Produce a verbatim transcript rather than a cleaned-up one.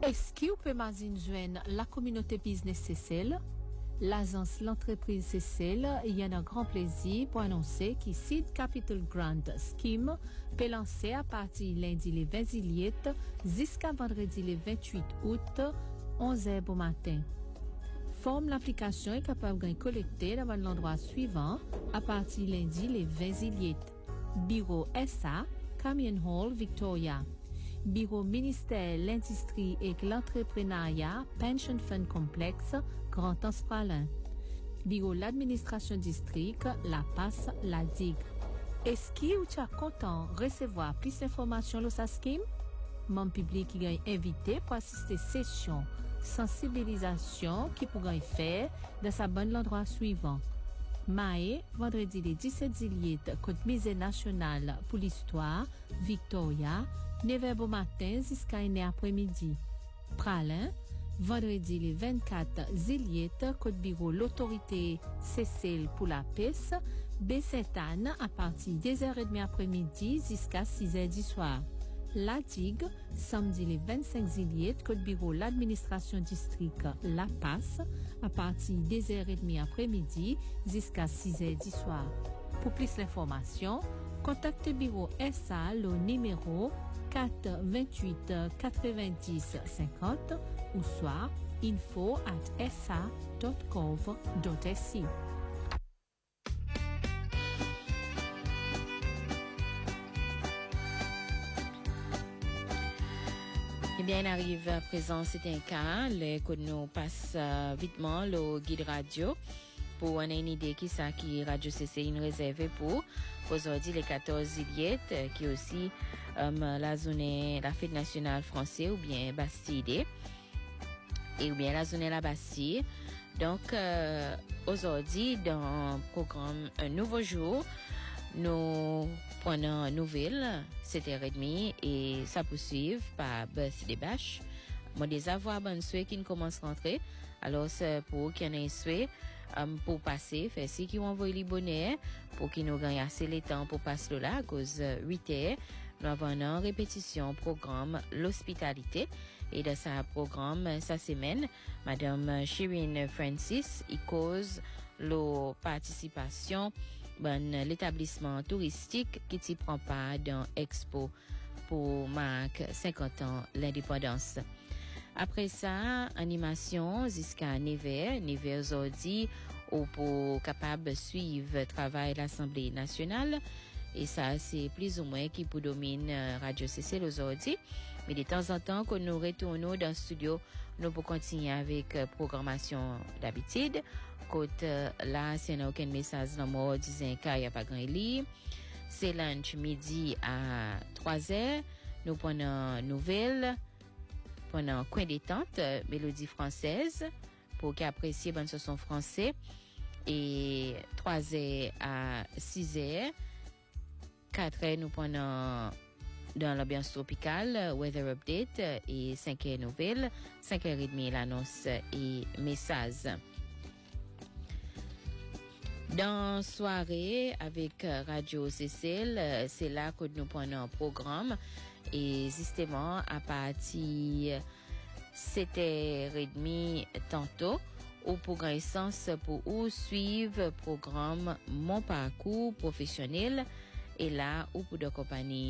Est-ce que vous pouvez joindre la communauté business C C L? L'agence l'entreprise C C L, il y a un grand plaisir pour annoncer que Seed Capital Grant Scheme peut lancer à partir lundi le vingt juillet jusqu'à vendredi le vingt-huit août, onze heures au matin. Forme l'application est capable de collecter dans l'endroit suivant à partir lundi le vingt juillet. Bureau S A, Camion Hall, Victoria. Bureau ministère l'industrie et l'entrepreneuriat, Pension Fund Complex, Grand Anspralin. Bureau l'administration district, La Passe, La Digue. Est-ce que vous êtes content de recevoir plus d'informations sur sa scheme? Mon public qui est invité pour assister à session sensibilisation qui pourrait faire dans sa bonne l'endroit suivant. Maé, vendredi le dix-sept juillet, Côte Musée national pour l'histoire, Victoria, neuf heures au matin jusqu'à une heure après-midi. Pralin, vendredi le vingt-quatre juillet, Côte Bureau l'autorité Cécile pour la paix, Bessétane à partir de deux heures trente après-midi jusqu'à six heures du soir. La Digue, samedi le vingt-cinq juillet, Côte Bureau l'administration district La Passe à partir de deux heures trente après-midi jusqu'à six heures du soir. Pour plus d'informations, contactez Bureau S A au numéro quatre vingt-huit quatre-vingt-dix cinquante ou soit info at s a dot gov dot s i. Eh bien, on arrive à présent, c'est un cas, le, que nous passe euh, vitement le guide radio pour on a une idée qui ça qui Radio C C une réserve pour aujourd'hui le quatorze juillet qui est aussi um, la zone la fête nationale française ou bien Bastille et ou bien la zone la Bastille. Donc euh, aujourd'hui dans le programme Un nouveau jour, nous prenons une nouvelle sept heures trente et ça poursuit par Birthday Bash. Moi des avoir bonne souhait qui commence à rentrer. Alors c'est pour qu'il y en ait souhait um, pour passer, faire ce qui ont envoyé les bonnets pour qu'ils nous gagnent assez le temps pour passer là à cause de huit heures. Nous avons une répétition programme l'hospitalité et dans ce programme sa semaine, Madame Shirin Francis y cause la participation dans l'établissement touristique qui t'y prend part dans Expo pour marque cinquante ans l'indépendance. Après ça, animation jusqu'à neuf heures, neuf heures aujourd'hui, ou pour capable suivre le travail de l'Assemblée nationale. Et ça, c'est plus ou moins qui pour dominer Radio C C aujourd'hui. Mais de temps en temps, quand nous retournons dans le studio, nous pouvons continuer avec la programmation d'habitude. Quand là, s'il n'y a aucun message dans moi disant qu'il n'y a pas grand lit. C'est lunch midi à trois heures. Nous prenons nouvelles. Pendant coin détente, mélodie française pour qu'apprécier bonne chanson français et trois heures à six heures, quatre heures nous prenons dans l'ambiance tropicale, weather update et cinq heures nouvelles, cinq heures trente l'annonce et message. Dans soirée avec Radio C C L, c'est là que nous prenons un programme et justement à partir sept heures trente tantôt ou pour un sens pour ou suivre programme Mon parcours professionnel et là ou pour de compagnie